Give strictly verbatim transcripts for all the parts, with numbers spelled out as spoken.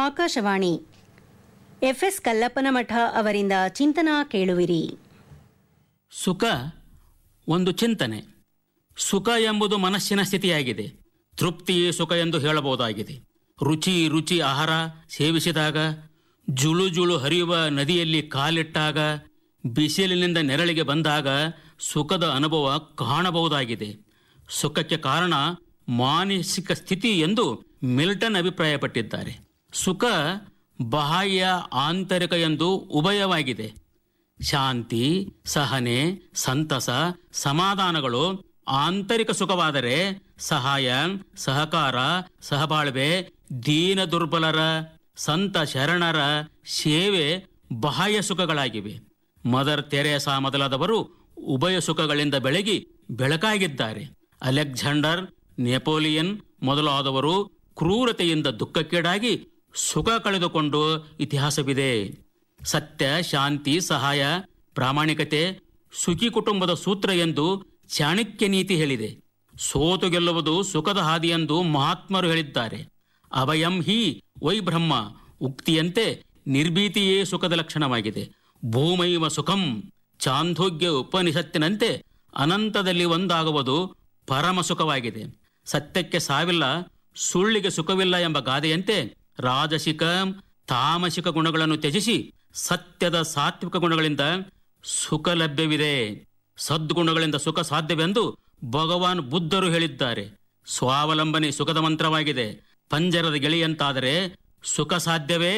Akashvani FS ಕಲ್ಲಪ್ಪನಮಠ ಅವರಿಂದ ಚಿಂತನ ಕೇಳುವಿರಿ. ಸುಖ ಒಂದು ಚಿಂತನೆ. ಸುಖ ಎಂಬುದು ಮನಸ್ಸಿನ ಸ್ಥಿತಿಯಾಗಿದೆ. ತೃಪ್ತಿಯೇ ಸುಖ ಎಂದು ಹೇಳಬಹುದಾಗಿದೆ. ರುಚಿ ರುಚಿ ಆಹಾರ ಸೇವಿಸಿದಾಗ, ಜುಳು ಜುಳು ಹರಿಯುವ ನದಿಯಲ್ಲಿ ಕಾಲಿಟ್ಟಾಗ, ಬಿಸಿಲಿನಿಂದ ನೆರಳಿಗೆ ಬಂದಾಗ ಸುಖದ ಅನುಭವ ಕಾಣಬಹುದಾಗಿದೆ. ಸುಖಕ್ಕೆ ಕಾರಣ ಮಾನಸಿಕ ಸ್ಥಿತಿ ಎಂದು ಮಿಲ್ಟನ್ ಅಭಿಪ್ರಾಯಪಟ್ಟಿದ್ದಾರೆ. ಸುಖ ಬಾಹ್ಯ ಆಂತರಿಕ ಎಂದು ಉಭಯವಾಗಿದೆ. ಶಾಂತಿ, ಸಹನೆ, ಸಂತಸ, ಸಮಾಧಾನಗಳು ಆಂತರಿಕ ಸುಖವಾದರೆ, ಸಹಾಯ, ಸಹಕಾರ, ಸಹಬಾಳ್ವೆ, ದೀನ ದುರ್ಬಲರ, ಸಂತ ಶರಣರ ಸೇವೆ ಬಾಹ್ಯ ಸುಖಗಳಾಗಿವೆ. ಮದರ್ ತೆರೇಸಾ ಮೊದಲಾದವರು ಉಭಯ ಸುಖಗಳಿಂದ ಬೆಳಗಿ ಬೆಳಕಾಗಿದ್ದಾರೆ. ಅಲೆಕ್ಸಾಂಡರ್, ನೆಪೋಲಿಯನ್ ಮೊದಲಾದವರು ಕ್ರೂರತೆಯಿಂದ ದುಃಖಕ್ಕೀಡಾಗಿ ಸುಖ ಕಳೆದುಕೊಂಡು ಇತಿಹಾಸವಿದೆ. ಸತ್ಯ, ಶಾಂತಿ, ಸಹಾಯ, ಪ್ರಾಮಾಣಿಕತೆ ಸುಖಿ ಕುಟುಂಬದ ಸೂತ್ರ ಎಂದು ಚಾಣಕ್ಯ ನೀತಿ ಹೇಳಿದೆ. ಸೋತು ಗೆಲ್ಲುವುದು ಸುಖದ ಹಾದಿ ಎಂದು ಮಹಾತ್ಮರು ಹೇಳಿದ್ದಾರೆ. ಅಭಯಂ ಹಿ ವೈ ಬ್ರಹ್ಮ ಉಕ್ತಿಯಂತೆ ನಿರ್ಭೀತಿಯೇ ಸುಖದ ಲಕ್ಷಣವಾಗಿದೆ. ಭೂಮೈವ ಸುಖಂ ಚಾಂದೋಗ್ಯ ಉಪನಿಷತ್ತಿನಂತೆ ಅನಂತದಲ್ಲಿ ಒಂದಾಗುವುದು ಪರಮ ಸುಖವಾಗಿದೆ. ಸತ್ಯಕ್ಕೆ ಸಾವಿಲ್ಲ, ಸುಳ್ಳಿಗೆ ಸುಖವಿಲ್ಲ ಎಂಬ ಗಾದೆಯಂತೆ ರಾಜಸಿಕ ತಾಮಸಿಕ ಗುಣಗಳನ್ನು ತ್ಯಜಿಸಿ ಸತ್ಯದ ಸಾತ್ವಿಕ ಗುಣಗಳಿಂದ ಸುಖ ಲಭ್ಯವಿದೆ. ಸದ್ಗುಣಗಳಿಂದ ಸುಖ ಸಾಧ್ಯವೆಂದು ಭಗವಾನ್ ಬುದ್ಧರು ಹೇಳಿದ್ದಾರೆ. ಸ್ವಾವಲಂಬನೆ ಸುಖದ ಮಂತ್ರವಾಗಿದೆ. ಪಂಜರದ ಗಿಳಿಯಂತಾದರೆ ಸುಖ ಸಾಧ್ಯವೇ?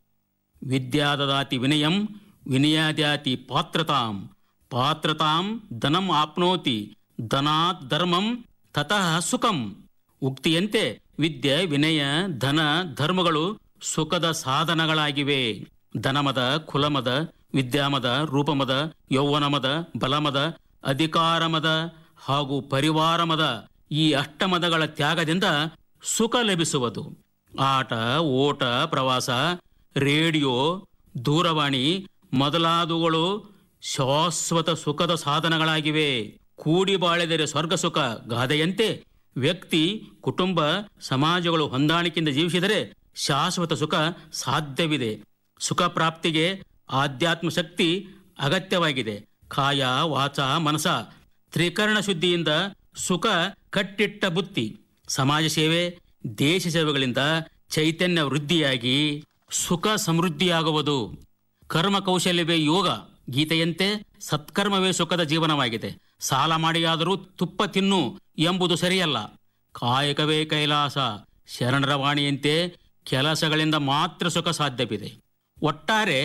ವಿದ್ಯಾದದಾತಿ ವಿನಯಂ, ವಿನಯಾದ್ಯಾತಿ ಪಾತ್ರತಾಂ, ಪಾತ್ರತಾಂ ಧನಂ ಆಪ್ನೋತಿ, ಧನಾತ್ ಧರ್ಮಂ ತತಃ ಸುಖಂ ಉಕ್ತಿಯಂತೆ ವಿದ್ಯೆ, ವಿನಯ, ಧನ, ಧರ್ಮಗಳು ಸುಖದ ಸಾಧನಗಳಾಗಿವೆ. ಧನಮದ, ಕುಲಮದ, ವಿದ್ಯಾಮದ, ರೂಪಮದ, ಯೌವನಮದ, ಬಲಮದ, ಅಧಿಕಾರಮದ ಹಾಗೂ ಪರಿವಾರಮದ ಈ ಅಷ್ಟಮದಗಳ ತ್ಯಾಗದಿಂದ ಸುಖ ಲಭಿಸುವುದು. ಆಟ, ಓಟ, ಪ್ರವಾಸ, ರೇಡಿಯೋ, ದೂರವಾಣಿ ಮೊದಲಾದವುಗಳು ಶಾಶ್ವತ ಸುಖದ ಸಾಧನಗಳಾಗಿವೆ. ಕೂಡಿ ಬಾಳಿದರೆ ಸ್ವರ್ಗ ಸುಖ ಗಾದೆಯಂತೆ ವ್ಯಕ್ತಿ, ಕುಟುಂಬ, ಸಮಾಜಗಳು ಹೊಂದಾಣಿಕೆಯಿಂದ ಜೀವಿಸಿದರೆ ಶಾಶ್ವತ ಸುಖ ಸಾಧ್ಯವಿದೆ. ಸುಖ ಪ್ರಾಪ್ತಿಗೆ ಆಧ್ಯಾತ್ಮ ಶಕ್ತಿ ಅಗತ್ಯವಾಗಿದೆ. ಕಾಯ, ವಾಚ, ಮನಸ ತ್ರಿಕರಣ ಶುದ್ಧಿಯಿಂದ ಸುಖ ಕಟ್ಟಿಟ್ಟ ಬುತ್ತಿ. ಸಮಾಜ ಸೇವೆ, ದೇಶ ಸೇವೆಗಳಿಂದ ಚೈತನ್ಯ ವೃದ್ಧಿಯಾಗಿ ಸುಖ ಸಮೃದ್ಧಿಯಾಗುವುದು. ಕರ್ಮ ಕೌಶಲ್ಯವೇ ಯೋಗ ಗೀತೆಯಂತೆ ಸತ್ಕರ್ಮವೇ ಸುಖದ ಜೀವನವಾಗಿದೆ. ಸಾಲ ಮಾಡಿಯಾದರೂ ತುಪ್ಪ ತಿನ್ನು ಎಂಬುದು ಸರಿಯಲ್ಲ. ಕಾಯಕವೇ ಕೈಲಾಸ ಶರಣರ ವಾಣಿಯಂತೆ ಕೆಲಸಗಳಿಂದ ಮಾತ್ರ ಸುಖ ಸಾಧ್ಯವಿದೆ. ಒಟ್ಟಾರೆ